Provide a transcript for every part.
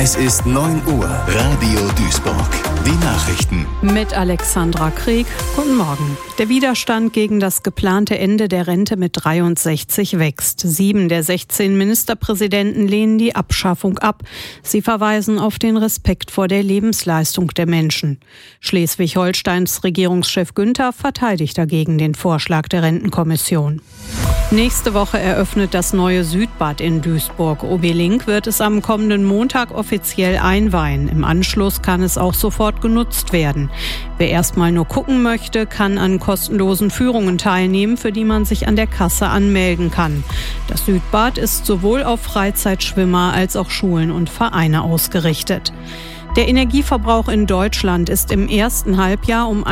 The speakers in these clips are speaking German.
Es ist 9 Uhr. Radio Duisburg. Die Nachrichten. Mit Alexandra Krieg. Guten Morgen. Der Widerstand gegen das geplante Ende der Rente mit 63 wächst. 7 der 16 Ministerpräsidenten lehnen die Abschaffung ab. Sie verweisen auf den Respekt vor der Lebensleistung der Menschen. Schleswig-Holsteins Regierungschef Günther verteidigt dagegen den Vorschlag der Rentenkommission. Nächste Woche eröffnet das neue Südbad in Duisburg. OB Link wird es am kommenden Montag offiziell einweihen. Im Anschluss kann es auch sofort genutzt werden. Wer erstmal nur gucken möchte, kann an kostenlosen Führungen teilnehmen, für die man sich an der Kasse anmelden kann. Das Südbad ist sowohl auf Freizeitschwimmer als auch Schulen und Vereine ausgerichtet. Der Energieverbrauch in Deutschland ist im ersten Halbjahr um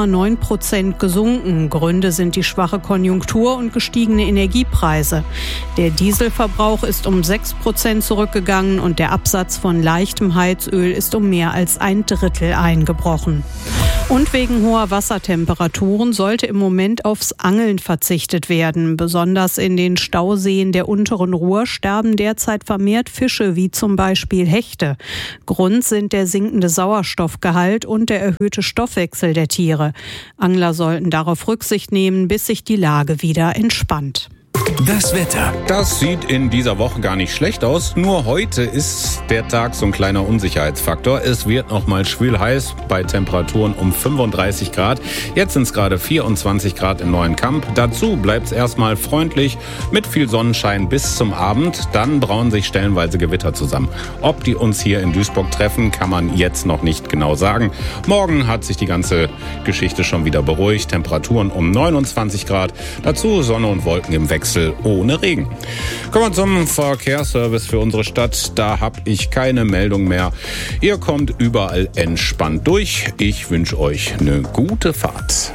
1,9% gesunken. Gründe sind die schwache Konjunktur und gestiegene Energiepreise. Der Dieselverbrauch ist um 6% zurückgegangen und der Absatz von leichtem Heizöl ist um mehr als 1/3 eingebrochen. Und wegen hoher Wassertemperaturen sollte im Moment aufs Angeln verzichtet werden. Besonders in den Stauseen der unteren Ruhr sterben derzeit vermehrt Fische, wie zum Beispiel Hechte. Grund sind der sinkende Sauerstoffgehalt und der erhöhte Stoffwechsel der Tiere. Angler sollten darauf Rücksicht nehmen, bis sich die Lage wieder entspannt. Das Wetter. Das sieht in dieser Woche gar nicht schlecht aus. Nur heute ist der Tag so ein kleiner Unsicherheitsfaktor. Es wird noch mal schwül heiß bei Temperaturen um 35 Grad. Jetzt sind es gerade 24 Grad in Neuenkamp. Dazu bleibt es erstmal freundlich mit viel Sonnenschein bis zum Abend. Dann brauen sich stellenweise Gewitter zusammen. Ob die uns hier in Duisburg treffen, kann man jetzt noch nicht genau sagen. Morgen hat sich die ganze Geschichte schon wieder beruhigt. Temperaturen um 29 Grad. Dazu Sonne und Wolken im Wechsel ohne Regen. Kommen wir zum Verkehrsservice für unsere Stadt. Da habe ich keine Meldung mehr. Ihr kommt überall entspannt durch. Ich wünsche euch eine gute Fahrt.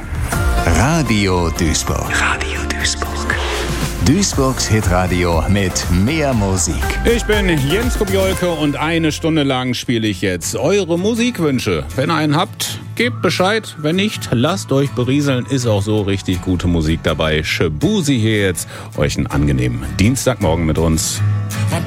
Radio Duisburg. Radio Duisburg. Duisburgs Hitradio mit mehr Musik. Ich bin Jens Kobiolke und eine Stunde lang spiele ich jetzt eure Musikwünsche. Wenn ihr einen habt, gebt Bescheid. Wenn nicht, lasst euch berieseln. Ist auch so richtig gute Musik dabei. Shabuzi hier jetzt. Euch einen angenehmen Dienstagmorgen mit uns.